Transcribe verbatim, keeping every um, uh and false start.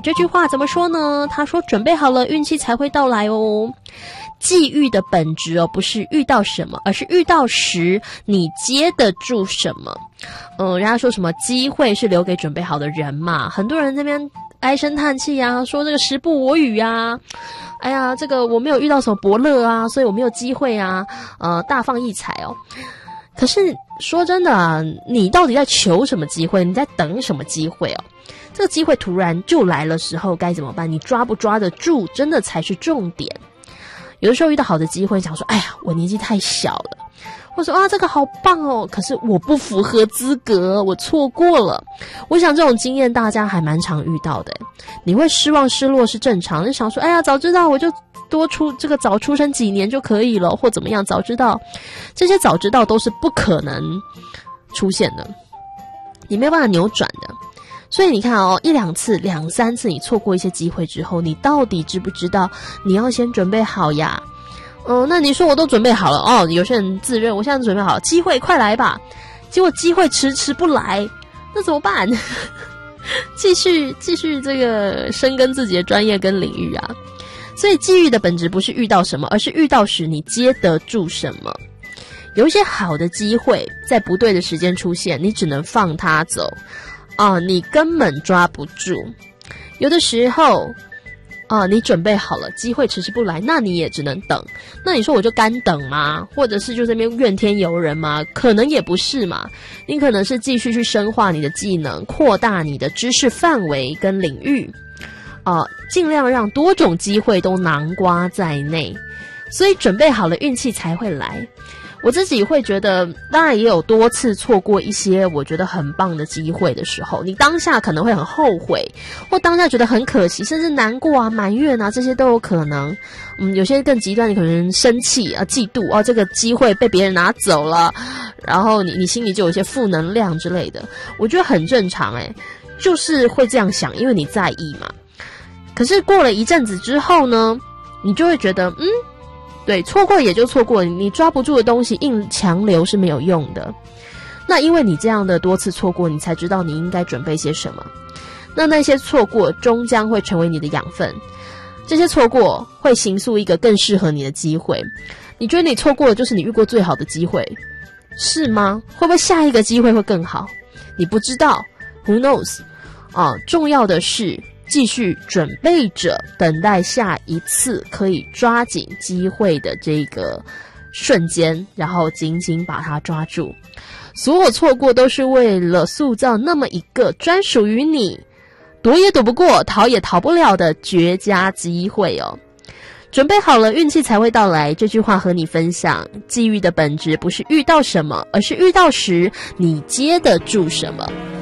这句话怎么说呢？他说准备好了，运气才会到来哦。际遇的本质哦，不是遇到什么，而是遇到时你接得住什么。嗯，人家说什么机会是留给准备好的人嘛，很多人这边唉声叹气啊，说这个时不我与啊，哎呀，这个我没有遇到什么伯乐啊，所以我没有机会啊，呃，大放异彩哦。可是说真的啊，你到底在求什么机会？你在等什么机会哦？这个机会突然就来了时候该怎么办？你抓不抓得住，真的才是重点。有的时候遇到好的机会，想说，哎呀，我年纪太小了，或者说啊，这个好棒哦，可是我不符合资格，我错过了。我想这种经验大家还蛮常遇到的，你会失望失落是正常，就想说，哎呀，早知道我就多出这个早出生几年就可以了，或怎么样，早知道，这些早知道都是不可能出现的，你没有办法扭转的。所以你看哦，一两次、两三次你错过一些机会之后，你到底知不知道你要先准备好呀？嗯，那你说我都准备好了哦，有些人自认我现在准备好了，机会快来吧，结果机会迟迟不来，那怎么办？继续继续这个深耕自己的专业跟领域啊。所以际遇的本质不是遇到什么，而是遇到时你接得住什么。有一些好的机会在不对的时间出现，你只能放它走啊，你根本抓不住。有的时候啊，你准备好了，机会迟迟不来，那你也只能等。那你说我就干等吗？或者是就这边怨天尤人吗？可能也不是嘛。你可能是继续去深化你的技能，扩大你的知识范围跟领域啊，尽量让多种机会都囊括在内。所以准备好了，运气才会来。我自己会觉得，当然也有多次错过一些我觉得很棒的机会的时候，你当下可能会很后悔，或当下觉得很可惜，甚至难过啊、埋怨啊，这些都有可能。嗯，有些更极端，你可能生气啊、嫉妒啊，这个机会被别人拿走了，然后你你心里就有一些负能量之类的，我觉得很正常诶，就是会这样想，因为你在意嘛。可是过了一阵子之后呢，你就会觉得，嗯。对，错过也就错过，你抓不住的东西硬强留是没有用的。那因为你这样的多次错过，你才知道你应该准备些什么。那那些错过终将会成为你的养分，这些错过会形塑一个更适合你的机会。你觉得你错过的就是你遇过最好的机会，是吗？会不会下一个机会会更好？你不知道 ，Who knows？ 啊，重要的是继续准备着，等待下一次可以抓紧机会的这个瞬间，然后紧紧把它抓住。所有错过都是为了塑造那么一个专属于你，躲也躲不过，逃也逃不了的绝佳机会哦。准备好了，运气才会到来。这句话和你分享，际遇的本质不是遇到什么，而是遇到时你接得住什么。